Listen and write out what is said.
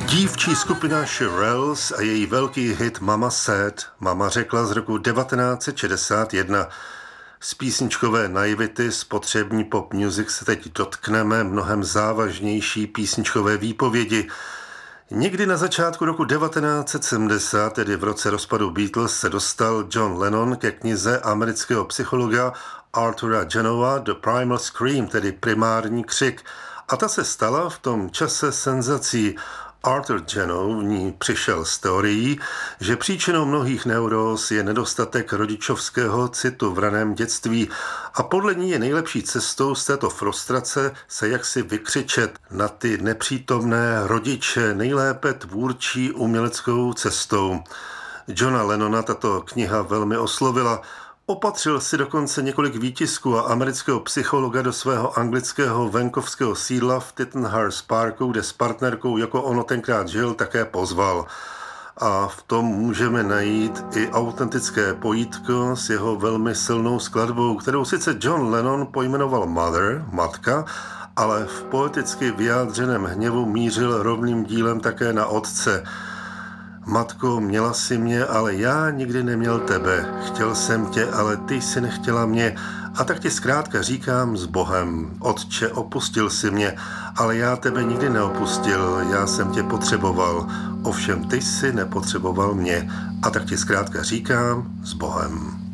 Dívčí skupina Shirelles a její velký hit Mama Said, Mama řekla z roku 1961. Z písničkové naivity spotřební pop music se teď dotkneme mnohem závažnější písničkové výpovědi. Někdy na začátku roku 1970, tedy v roce rozpadu Beatles, se dostal John Lennon ke knize amerického psychologa Artura Janova The Primal Scream, tedy primární křik. A ta se stala v tom čase senzací. Arthur Janov v ní přišel s teorií, že příčinou mnohých neuróz je nedostatek rodičovského citu v raném dětství a podle ní je nejlepší cestou z této frustrace se jaksi vykřičet na ty nepřítomné rodiče, nejlépe tvůrčí uměleckou cestou. Johna Lennona tato kniha velmi oslovila. Opatřil si dokonce několik výtisků a amerického psychologa do svého anglického venkovského sídla v Tittenhurst Parku, kde s partnerkou, jako ono tenkrát žil, také pozval. A v tom můžeme najít i autentické pojítko s jeho velmi silnou skladbou, kterou sice John Lennon pojmenoval Mother, matka, ale v poeticky vyjádřeném hněvu mířil rovným dílem také na otce. Matko, měla jsi mě, ale já nikdy neměl tebe. Chtěl jsem tě, ale ty jsi nechtěla mě. A tak ti zkrátka říkám s Bohem. Otče, opustil jsi mě, ale já tebe nikdy neopustil. Já jsem tě potřeboval. Ovšem ty jsi nepotřeboval mě. A tak ti zkrátka říkám s Bohem.